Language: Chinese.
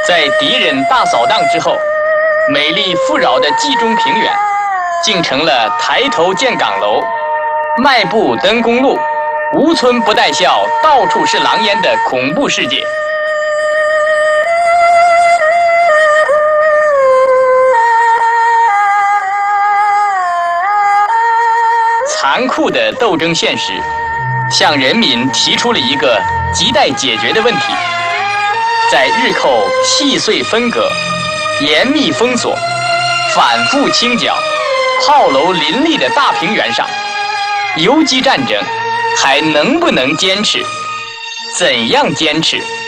在敌人大扫荡之后，美丽富饶的冀中平原，竟成了抬头见岗楼、迈步登公路、无村不带笑、到处是狼烟的恐怖世界。残酷的斗争现实，向人民提出了一个亟待解决的问题：在日寇细碎分割、严密封锁、反复清剿、炮楼林立的大平原上，游击战争还能不能坚持？怎样坚持？